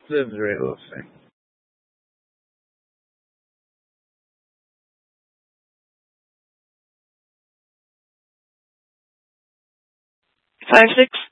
This is a very little thing. 5, 6.